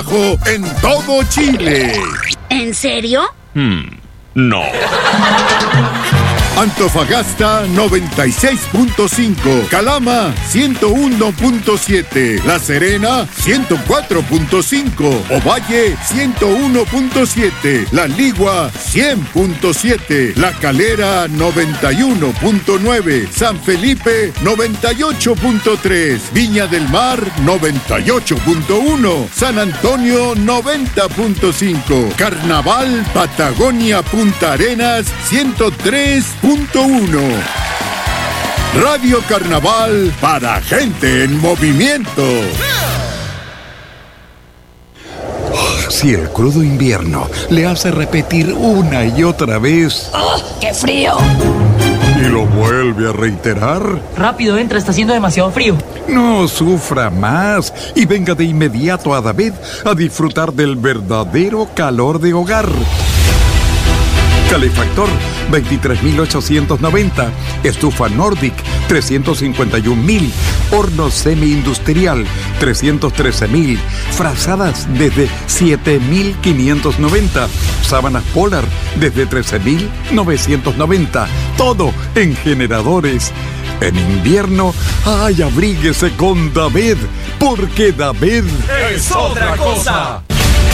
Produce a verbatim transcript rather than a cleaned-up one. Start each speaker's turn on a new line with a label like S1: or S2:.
S1: en todo Chile.
S2: ¿En serio?
S3: Hmm, no.
S1: Antofagasta noventa y seis punto cinco, Calama ciento uno punto siete, La Serena ciento cuatro punto cinco, Ovalle ciento uno punto siete, La Ligua cien punto siete, La Calera noventa y uno punto nueve, San Felipe noventa y ocho punto tres, Viña del Mar noventa y ocho punto uno, San Antonio noventa punto cinco, Carnaval Patagonia Punta Arenas ciento tres punto uno. Radio Carnaval para gente en movimiento.
S4: Si el crudo invierno le hace repetir una y otra vez...
S5: ¡Oh, qué frío!
S4: Y lo vuelve a reiterar...
S5: Rápido, entra, está haciendo demasiado frío.
S4: No sufra más y venga de inmediato a David a disfrutar del verdadero calor de hogar. Calefactor veintitrés mil ochocientos noventa, estufa Nordic trescientos cincuenta y un mil, horno semi-industrial trescientos trece mil, frazadas desde siete mil quinientos noventa, sábanas Polar desde trece mil novecientos noventa, todo en generadores. En invierno, ¡ay, abríguese con David! Porque David
S6: es otra cosa.